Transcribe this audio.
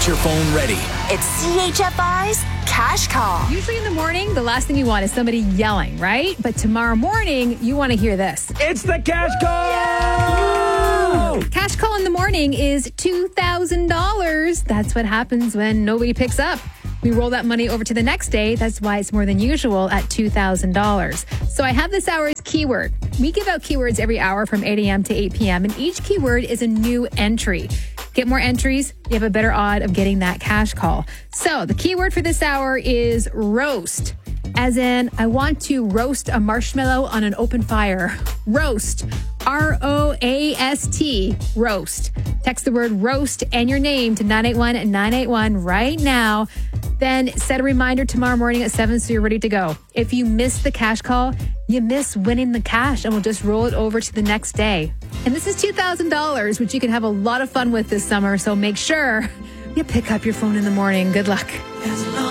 your phone ready. It's CHFI's Cash Call. Usually in the morning, the last thing you want is somebody yelling, right? But tomorrow morning, you want to hear this. It's the Cash Call! Cash Call in the morning is $2,000. That's what happens when nobody picks up. We roll that money over to the next day. That's why it's more than usual at $2,000. So I have this hour's keyword. We give out keywords every hour from 8 a.m. to 8 p.m. and each keyword is a new entry. Get more entries, you have a better odd of getting that cash call. So the keyword for this hour is roast. As in, I want to roast a marshmallow on an open fire. Roast. R-O-A-S-T. Roast. Text the word roast and your name to 981-981 right now. Then set a reminder tomorrow morning at 7 so you're ready to go. If you miss the cash call, you miss winning the cash and we'll just roll it over to the next day. And this is $2,000, which you can have a lot of fun with this summer. So make sure you pick up your phone in the morning. Good luck.